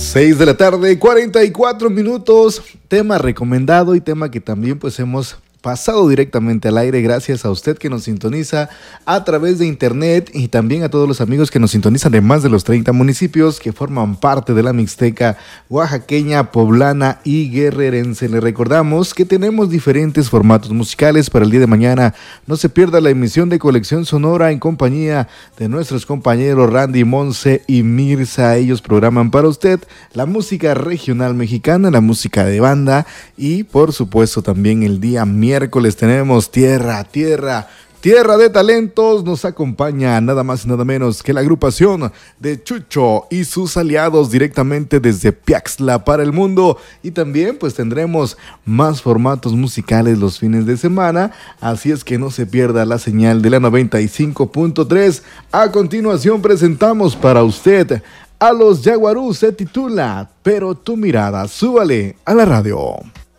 6 de la tarde, 44 minutos, tema recomendado y tema que también pues hemos pasado directamente al aire gracias a usted que nos sintoniza a través de internet y también a todos los amigos que nos sintonizan de más de los 30 municipios que forman parte de la Mixteca oaxaqueña, poblana y guerrerense. Le recordamos que tenemos diferentes formatos musicales para el día de mañana. No se pierda la emisión de Colección Sonora en compañía de nuestros compañeros Randy, Monse y Mirza. Ellos programan para usted la música regional mexicana, la música de banda y por supuesto también el día miércoles tenemos Tierra de Talentos. Nos acompaña nada más y nada menos que la agrupación de Chucho y sus aliados directamente desde Piaxtla para el mundo. Y también pues tendremos más formatos musicales los fines de semana. Así es que no se pierda la señal de la 95.3. A continuación presentamos para usted a los Yaguarú. Se titula Pero tu mirada. Súbale a la radio.